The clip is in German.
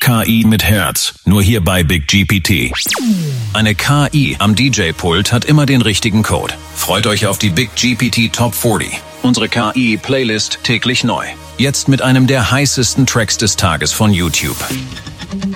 KI mit Herz, nur hier bei Big GPT. Eine KI am DJ-Pult hat immer den richtigen Code. Freut euch auf die Big GPT Top 40. Unsere KI-Playlist täglich neu. Jetzt mit einem der heißesten Tracks des Tages von YouTube.